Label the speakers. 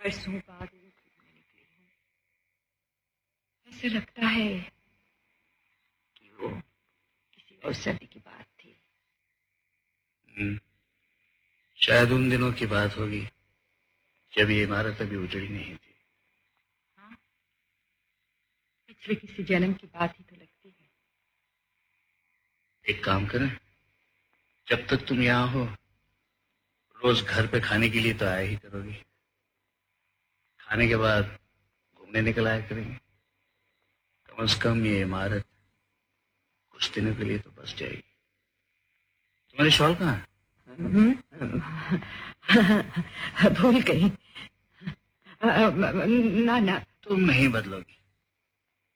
Speaker 1: बरसों बाद यूं घूमने निकली हूँ। ऐसे लगता है कि वो किसी और सदी की बात थी।
Speaker 2: शायद उन दिनों की बात होगी जब ये इमारत अभी उजड़ी नहीं थी।
Speaker 1: हाँ, पिछले किसी जन्म की बात ही तो लगती है।
Speaker 2: एक काम करें, जब तक तुम यहाँ हो रोज घर पे खाने के लिए तो आया ही करोगी। खाने के बाद घूमने निकल आया करेंगे। कम से कम ये इमारत कुछ दिनों के लिए तो बस जाएगी। तुम्हारी शॉल कहाँ है?
Speaker 1: भूल गई। ना ना,
Speaker 2: तुम नहीं बदलोगी।